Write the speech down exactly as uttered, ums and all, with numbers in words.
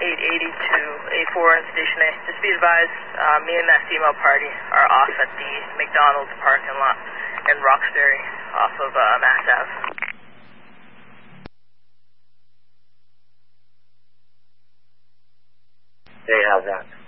eight eighty to A four in Station A. Just be advised, uh, me and that female party are off at the McDonald's parking lot in Roxbury off of uh, Mass Ave. Hey, how's that?